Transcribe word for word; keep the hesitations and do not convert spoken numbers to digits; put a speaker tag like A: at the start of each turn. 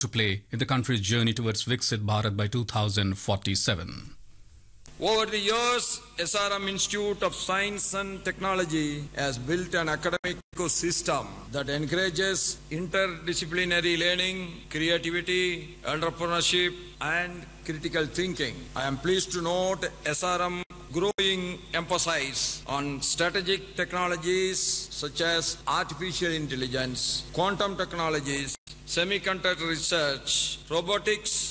A: to play in the country's journey towards Viksit Bharat by two thousand forty-seven.
B: Over the years, S R M Institute of Science and Technology has built an academic ecosystem that encourages interdisciplinary learning, creativity, entrepreneurship, and critical thinking. I am pleased to note S R M growing emphasis on strategic technologies such as artificial intelligence, quantum technologies, semiconductor research, robotics,